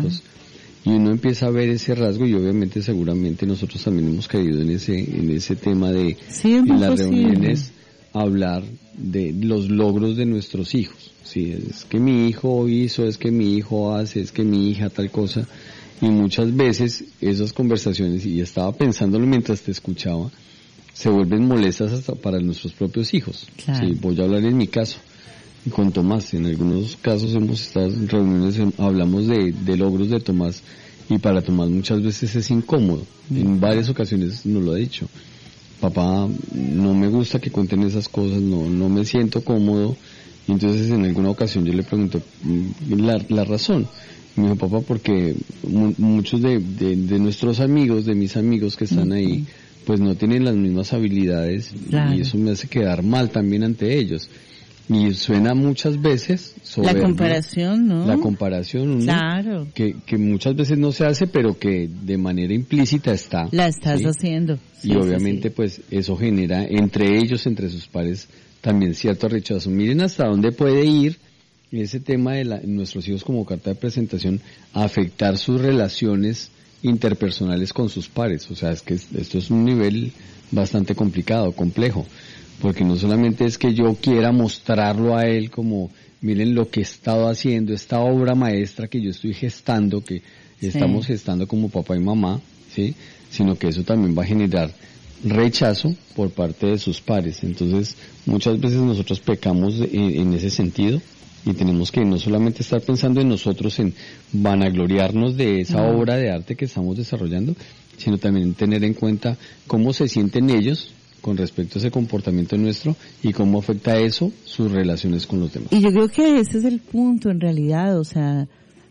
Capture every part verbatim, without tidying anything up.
hijos. Y uno empieza a ver ese rasgo y obviamente seguramente nosotros también hemos caído en ese en ese tema de sí, en las posible. reuniones hablar de los logros de nuestros hijos. Sí, es que mi hijo hizo, es que mi hijo hace, es que mi hija tal cosa. Y muchas veces esas conversaciones, y estaba pensándolo mientras te escuchaba, se vuelven molestas hasta para nuestros propios hijos. Claro. Sí, voy a hablar en mi caso. Con Tomás, en algunos casos hemos estado en reuniones, hablamos de, de logros de Tomás, y para Tomás muchas veces es incómodo. Mm. En varias ocasiones nos lo ha dicho. Papá, no me gusta que cuenten esas cosas, no, no me siento cómodo. Y entonces en alguna ocasión yo le pregunto la, la razón. Me dijo, papá, porque mu- muchos de, de, de nuestros amigos, de mis amigos que están ahí, pues no tienen las mismas habilidades, claro. Y eso me hace quedar mal también ante ellos. Y suena muchas veces soberbia, la comparación, ¿no? La comparación, ¿no? Claro. Que, que muchas veces no se hace, pero que de manera implícita está. La estás ¿sí? haciendo. Sí, y obviamente, sí, sí. pues, eso genera entre ellos, entre sus pares, también cierto rechazo. Miren hasta dónde puede ir ese tema de la, nuestros hijos como carta de presentación a afectar sus relaciones interpersonales con sus pares. O sea, es que esto es un nivel bastante complicado, complejo. Porque no solamente es que yo quiera mostrarlo a él como, miren lo que he estado haciendo, esta obra maestra que yo estoy gestando, que sí. estamos gestando como papá y mamá, ¿sí? Sino que eso también va a generar rechazo por parte de sus pares. Entonces, muchas veces nosotros pecamos en, en ese sentido y tenemos que no solamente estar pensando en nosotros, en vanagloriarnos de esa no. obra de arte que estamos desarrollando, sino también tener en cuenta cómo se sienten ellos con respecto a ese comportamiento nuestro y cómo afecta eso sus relaciones con los demás. Y yo creo que ese es el punto en realidad, o sea,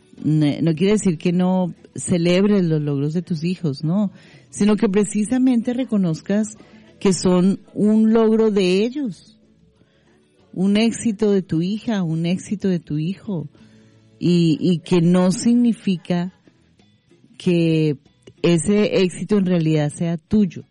no quiere decir que no celebres los logros de tus hijos, no, sino que precisamente reconozcas que son un logro de ellos, un éxito de tu hija, un éxito de tu hijo, y, y que no significa que ese éxito en realidad sea tuyo.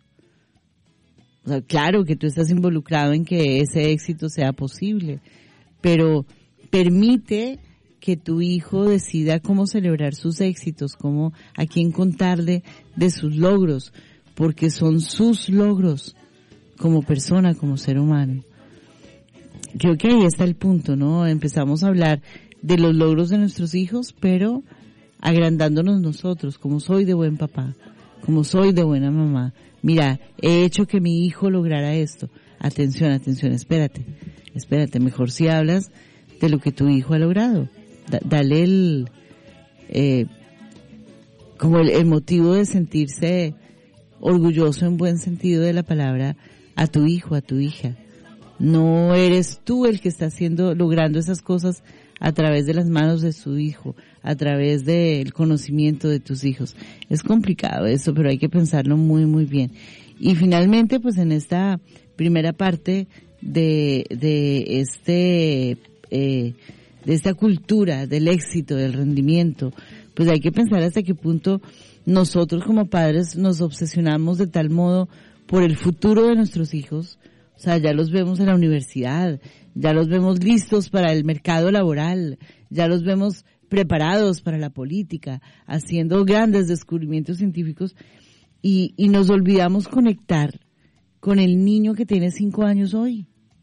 O sea, claro que tú estás involucrado en que ese éxito sea posible, pero permite que tu hijo decida cómo celebrar sus éxitos, cómo, a quién contarle de sus logros, porque son sus logros como persona, como ser humano. Creo que ahí está el punto, ¿no? Empezamos a hablar de los logros de nuestros hijos, pero agrandándonos nosotros, como soy de buen papá, como soy de buena mamá. Mira, he hecho que mi hijo lograra esto. Atención, atención, espérate, espérate, mejor si hablas de lo que tu hijo ha logrado. Da, dale el, eh, como el, el motivo de sentirse orgulloso en buen sentido de la palabra a tu hijo, a tu hija. No eres tú el que está haciendo, logrando esas cosas a través de las manos de su hijo, a través del conocimiento de tus hijos. Es complicado eso, pero hay que pensarlo muy, muy bien. Y finalmente, pues en esta primera parte de, de este, eh, de esta cultura del éxito, del rendimiento, pues hay que pensar hasta qué punto nosotros como padres nos obsesionamos de tal modo por el futuro de nuestros hijos. O sea, ya los vemos en la universidad, ya los vemos listos para el mercado laboral, ya los vemos preparados para la política, haciendo grandes descubrimientos científicos, y, y nos olvidamos conectar con el niño que tiene cinco años hoy.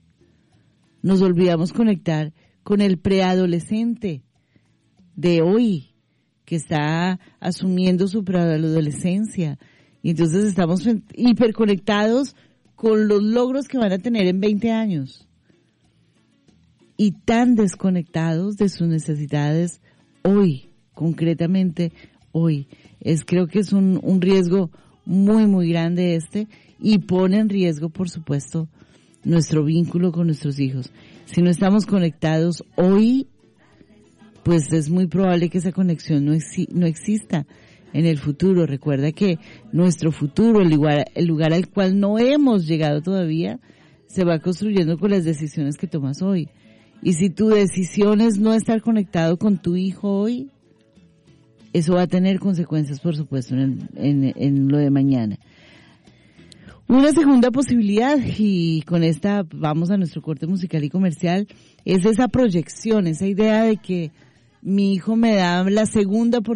Nos olvidamos conectar con el preadolescente de hoy, que está asumiendo su preadolescencia. Y entonces estamos hiperconectados con los logros que van a tener en veinte años. Y tan desconectados de sus necesidades hoy, concretamente hoy. Es, creo que es un, un riesgo muy, muy grande este, y pone en riesgo, por supuesto, nuestro vínculo con nuestros hijos. Si no estamos conectados hoy, pues es muy probable que esa conexión no, exi- no exista en el futuro. Recuerda que nuestro futuro, el lugar, el lugar al cual no hemos llegado todavía, se va construyendo con las decisiones que tomas hoy. Y si tu decisión es no estar conectado con tu hijo hoy, eso va a tener consecuencias, por supuesto, en, en, en lo de mañana. Una segunda posibilidad, y con esta vamos a nuestro corte musical y comercial, es esa proyección, esa idea de que mi hijo me da la segunda oportunidad